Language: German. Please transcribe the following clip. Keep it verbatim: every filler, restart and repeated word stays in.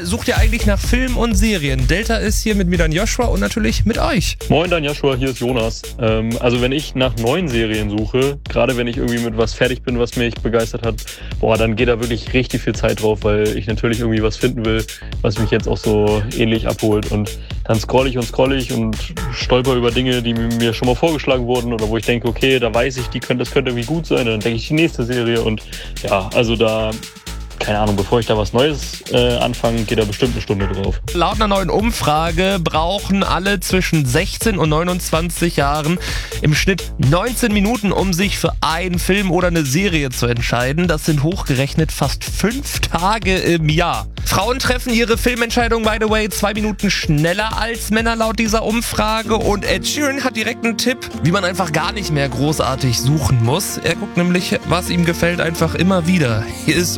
sucht ihr eigentlich nach Filmen und Serien? Delta ist hier mit mir, dann Joshua, und natürlich mit euch. Moin, dann Joshua, hier ist Jonas. Ähm, also wenn ich nach neuen Serien suche, gerade wenn ich irgendwie mit was fertig bin, was mich begeistert hat, boah, dann geht da wirklich richtig viel Zeit drauf, weil ich natürlich irgendwie was finden will, was mich jetzt auch so ähnlich abholt. Und dann scroll ich und scroll ich und stolper über Dinge, die mir schon mal vorgeschlagen wurden oder wo ich denke, okay, da weiß ich, die könnte, das könnte irgendwie gut sein. Und dann denke ich die nächste Serie und ja, also da... Keine Ahnung, bevor ich da was Neues äh, anfange, geht da bestimmt eine Stunde drauf. Laut einer neuen Umfrage brauchen alle zwischen sechzehn und neunundzwanzig Jahren im Schnitt neunzehn Minuten, um sich für einen Film oder eine Serie zu entscheiden. Das sind hochgerechnet fast fünf Tage im Jahr. Frauen treffen ihre Filmentscheidung, by the way, zwei Minuten schneller als Männer laut dieser Umfrage. Und Ed Sheeran hat direkt einen Tipp, wie man einfach gar nicht mehr großartig suchen muss. Er guckt nämlich, was ihm gefällt, einfach immer wieder. Hier ist